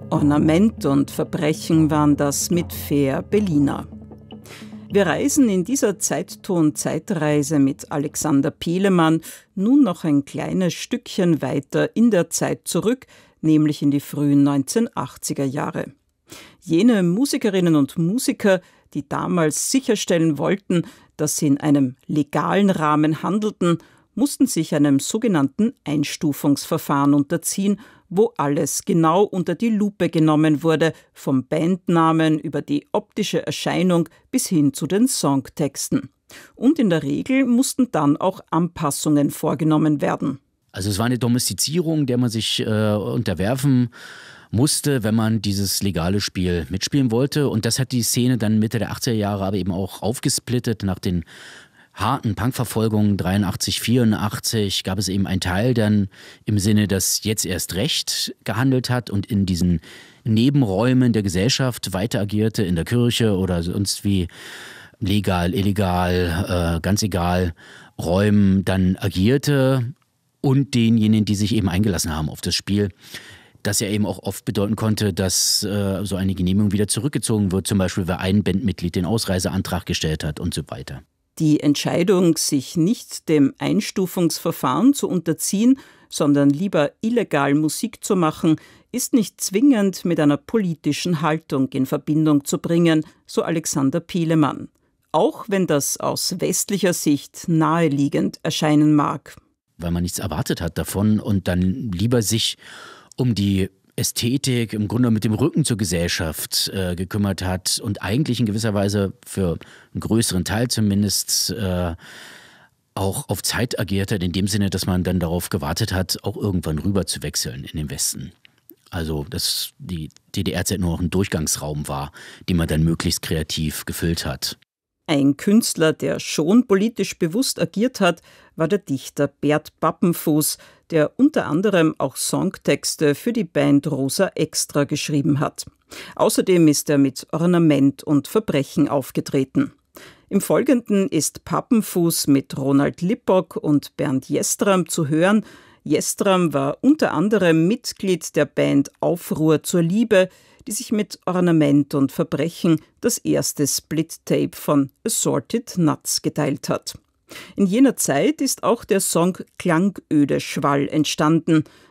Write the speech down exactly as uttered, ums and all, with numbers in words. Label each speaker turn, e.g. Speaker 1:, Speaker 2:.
Speaker 1: Ornament und Verbrechen waren das mit Fehr Bellina. Wir reisen in dieser Zeitton-Zeitreise mit Alexander Pielemann nun noch ein kleines Stückchen weiter in der Zeit zurück, nämlich in die frühen neunzehnhundertachtziger Jahre. Jene Musikerinnen und Musiker, die damals sicherstellen wollten, dass sie in einem legalen Rahmen handelten, mussten sich einem sogenannten Einstufungsverfahren unterziehen, wo alles genau unter die Lupe genommen wurde, vom Bandnamen über die optische Erscheinung bis hin zu den Songtexten. Und in der Regel mussten dann auch Anpassungen vorgenommen werden.
Speaker 2: Also es war eine Domestizierung, der man sich äh, unterwerfen musste, wenn man dieses legale Spiel mitspielen wollte. Und das hat die Szene dann Mitte der achtziger Jahre aber eben auch aufgesplittet. Nach den harten Punkverfolgungen dreiundachtzig, vierundachtzig gab es eben einen Teil dann im Sinne, das jetzt erst recht gehandelt hat und in diesen Nebenräumen der Gesellschaft weiter agierte, in der Kirche oder sonst wie legal, illegal, äh, ganz egal, Räumen dann agierte und denjenigen, die sich eben eingelassen haben auf das Spiel. Das ja eben auch oft bedeuten konnte, dass äh, so eine Genehmigung wieder zurückgezogen wird, zum Beispiel, weil ein Bandmitglied den Ausreiseantrag gestellt hat und so weiter.
Speaker 1: Die Entscheidung, sich nicht dem Einstufungsverfahren zu unterziehen, sondern lieber illegal Musik zu machen, ist nicht zwingend mit einer politischen Haltung in Verbindung zu bringen, so Alexander Pielemann. Auch wenn das aus westlicher Sicht naheliegend erscheinen mag.
Speaker 2: Weil man nichts erwartet hat davon und dann lieber sich um die Ästhetik im Grunde mit dem Rücken zur Gesellschaft äh, gekümmert hat und eigentlich in gewisser Weise für einen größeren Teil zumindest äh, auch auf Zeit agiert hat, in dem Sinne, dass man dann darauf gewartet hat, auch irgendwann rüber zu wechseln in den Westen. Also dass die D D R-Zeit nur noch ein Durchgangsraum war, den man dann möglichst kreativ gefüllt hat.
Speaker 1: Ein Künstler, der schon politisch bewusst agiert hat, war der Dichter Bert Pappenfuß, der unter anderem auch Songtexte für die Band Rosa Extra geschrieben hat. Außerdem ist er mit Ornament und Verbrechen aufgetreten. Im Folgenden ist Pappenfuß mit Ronald Lippock und Bernd Jestram zu hören. Jestram war unter anderem Mitglied der Band Aufruhr zur Liebe, die sich mit Ornament und Verbrechen das erste Split-Tape von Assorted Nuts geteilt hat. In jener Zeit ist auch der Song Klangöde Schwall entstanden.